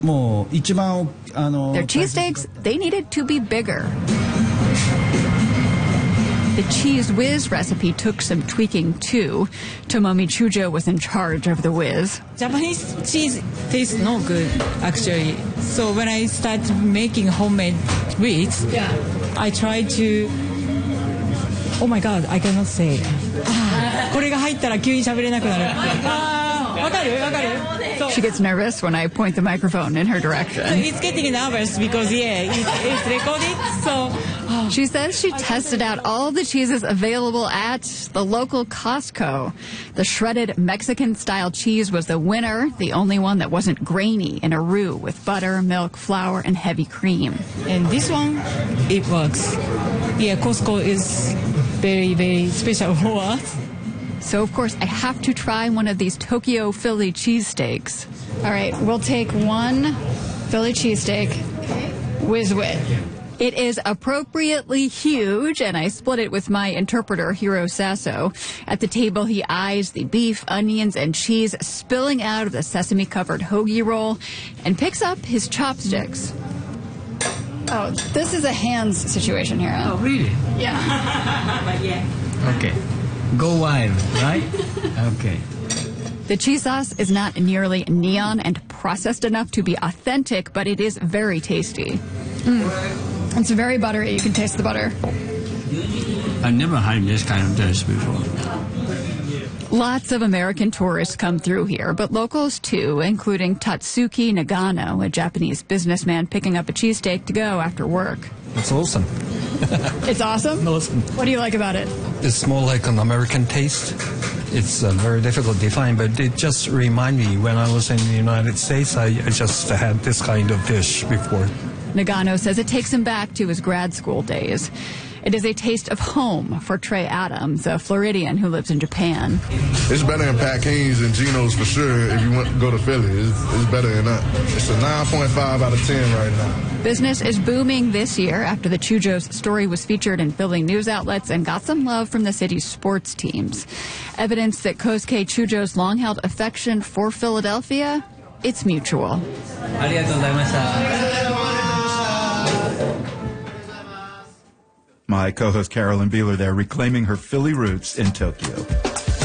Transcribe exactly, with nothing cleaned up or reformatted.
Their cheesesteaks, they needed to be bigger. The Cheese Whiz recipe took some tweaking, too. Tomomi Chujo was in charge of the whiz. Japanese cheese tastes no good, actually. So when I started making homemade whiz, yeah. I tried to... Oh my God, I cannot say. これが入ったら急に喋れなくなる。わかる? わかる? She gets nervous when I point the microphone in her direction. So it's getting nervous because, yeah, it, it's recorded, so... Oh. She says she tested out all the cheeses available at the local Costco. The shredded Mexican-style cheese was the winner, the only one that wasn't grainy in a roux with butter, milk, flour, and heavy cream. And this one, it works. Yeah, Costco is very, very special for us. So, of course, I have to try one of these Tokyo Philly cheesesteaks. All right, we'll take one Philly cheesesteak whiz wit. It is appropriately huge, and I split it with my interpreter, Hiro Sasso. At the table, he eyes the beef, onions, and cheese spilling out of the sesame-covered hoagie roll and picks up his chopsticks. Oh, this is a hands situation here. Oh, really? Yeah. But yeah. Okay. Go wild, right? Okay. The cheese sauce is not nearly neon and processed enough to be authentic, but it is very tasty. Mm. It's very buttery. You can taste the butter. I've never had this kind of dish before. Lots of American tourists come through here, but locals too, including Tatsuki Nagano, a Japanese businessman picking up a cheesesteak to go after work. It's awesome. It's awesome? Awesome. What do you like about it? It's more like an American taste. It's uh, very difficult to define, but it just reminds me when I was in the United States, I, I just had this kind of dish before. Nagano says it takes him back to his grad school days. It is a taste of home for Trey Adams, a Floridian who lives in Japan. It's better than Pat King's and Geno's for sure. If you want to go to Philly, it's, it's better than that. It's a nine point five out of ten right now. Business is booming this year after the Chujo's story was featured in Philly news outlets and got some love from the city's sports teams. Evidence that Kosuke Chujo's long-held affection for Philadelphia, it's mutual. My co-host Carolyn Beeler there, reclaiming her Philly roots in Tokyo.